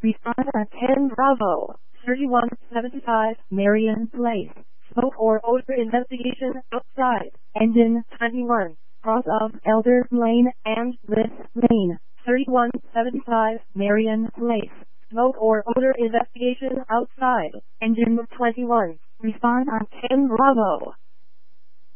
Respond on 10 Bravo, 3175 Marion Place. Smoke or odor investigation outside. Engine 21. Cross of Elder Lane and Bliss Lane. 3175 Marion Place. Smoke or odor investigation outside. Engine 21. Respond on 10 Bravo.